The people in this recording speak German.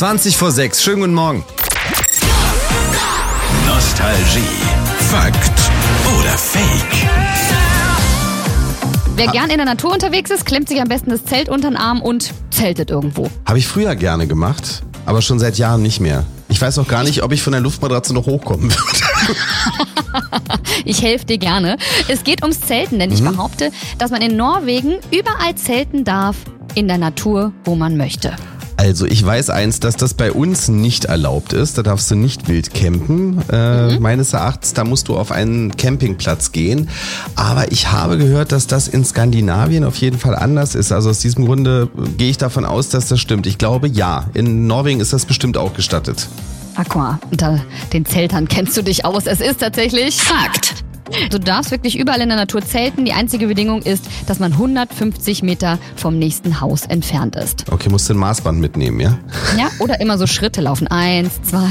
6:20. Schönen guten Morgen. Nostalgie. Fakt oder Fake? Wer gern in der Natur unterwegs ist, klemmt sich am besten das Zelt unter den Arm und zeltet irgendwo. Habe ich früher gerne gemacht, aber schon seit Jahren nicht mehr. Ich weiß auch gar nicht, ob ich von der Luftmatratze noch hochkommen würde. Ich helfe dir gerne. Es geht ums Zelten, denn ich behaupte, dass man in Norwegen überall zelten darf, in der Natur, wo man möchte. Also ich weiß eins, dass das bei uns nicht erlaubt ist. Da darfst du nicht wild campen. Meines Erachtens, da musst du auf einen Campingplatz gehen. Aber ich habe gehört, dass das in Skandinavien auf jeden Fall anders ist. Also aus diesem Grunde gehe ich davon aus, dass das stimmt. Ich glaube, ja. In Norwegen ist das bestimmt auch gestattet. Aqua, unter den Zeltern kennst du dich aus. Es ist tatsächlich Fakt. Du darfst wirklich überall in der Natur zelten. Die einzige Bedingung ist, dass man 150 Meter vom nächsten Haus entfernt ist. Okay, musst du ein Maßband mitnehmen, ja? Ja, oder immer so Schritte laufen. 1, 2,